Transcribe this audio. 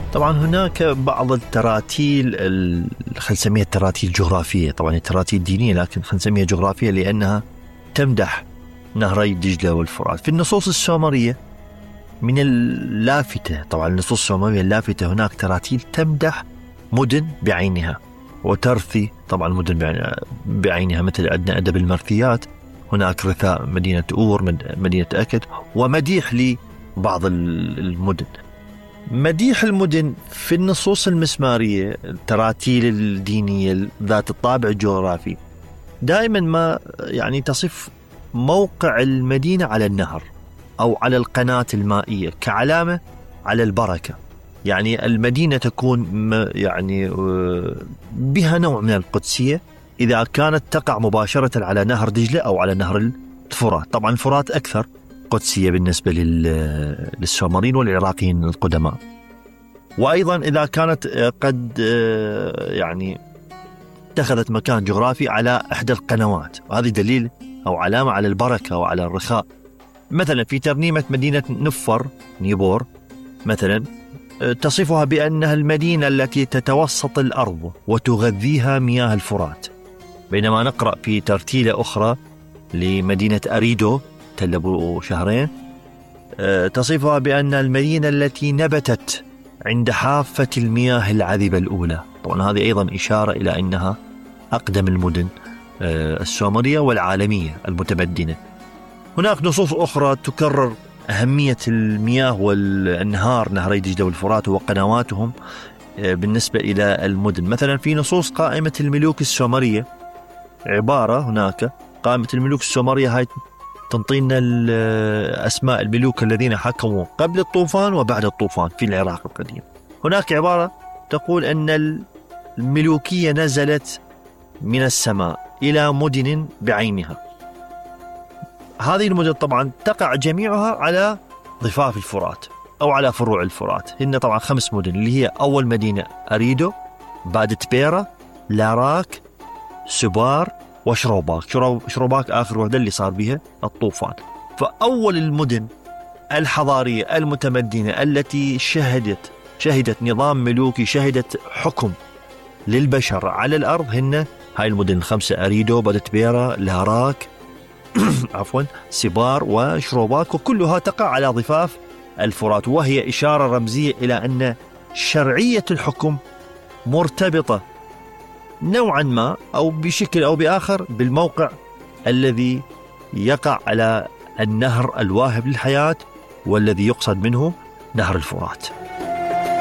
طبعا هناك بعض التراتيل خلينا نسميها التراتيل جغرافية، طبعا التراتيل دينية لكن خلينا نسميها جغرافية لأنها تمدح نهري دجلة والفرات. في النصوص السومرية من اللافتة، طبعا النصوص السومرية اللافتة هناك تراتيل تمدح مدن بعينها وترثي طبعا مدن بعينها، مثل عندنا أدب المرثيات، هناك رثاء مدينة أور، مدينة أكد، ومديح لبعض المدن. مديح المدن في النصوص المسمارية التراتيل الدينية ذات الطابع الجغرافي دائما ما يعني تصف موقع المدينة على النهر أو على القناة المائية كعلامة على البركة. يعني المدينة تكون يعني بها نوع من القدسية إذا كانت تقع مباشرة على نهر دجلة أو على نهر الفرات. طبعا الفرات أكثر قدسية بالنسبة للسومريين والعراقيين القدماء. وأيضا إذا كانت قد يعني اتخذت مكان جغرافي على إحدى القنوات، وهذه دليل أو علامة على البركة وعلى الرخاء. مثلا في ترنيمة مدينة نيبور مثلا تصفها بأنها المدينة التي تتوسط الأرض وتغذيها مياه الفرات، بينما نقرأ في ترتيلة أخرى لمدينة أريدو تل أبو شهرين تصفها بأن المدينة التي نبتت عند حافة المياه العذبة الأولى. طبعا هذه أيضا إشارة إلى أنها أقدم المدن السومرية والعالمية المتمدنة. هناك نصوص أخرى تكرر أهمية المياه والأنهار، نهري دجلة والفرات وقنواتهم بالنسبة إلى المدن. مثلا في نصوص قائمة الملوك السومرية عبارة هناك قائمة الملوك السومرية هاي تنطينا أسماء الملوك الذين حكموا قبل الطوفان وبعد الطوفان في العراق القديم. هناك عبارة تقول أن الملوكية نزلت من السماء إلى مدن بعينها. هذه المدن طبعا تقع جميعها على ضفاف الفرات أو على فروع الفرات. هن طبعا 5 مدن اللي هي أول مدينة أريدو، بعد تبيرة، لاراك، سبار وشروباك. شروباك آخر وحدة اللي صار بها الطوفان. فأول المدن الحضارية المتمدنة التي شهدت نظام ملوكي، شهدت حكم للبشر على الأرض، هن هاي المدن 5: أريدو، بعد تبيرة، لاراك عفوا سبار وشروباك، وكلها تقع على ضفاف الفرات. وهي إشارة رمزية إلى أن شرعية الحكم مرتبطة نوعا ما أو بشكل أو بآخر بالموقع الذي يقع على النهر الواهب للحياة والذي يقصد منه نهر الفرات.